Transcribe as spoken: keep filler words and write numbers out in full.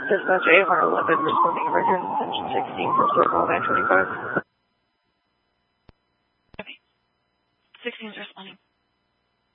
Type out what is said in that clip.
Dispatch eight one eleven responding emergency attention sixteen from circle nine twenty-five. Okay. sixteen is responding.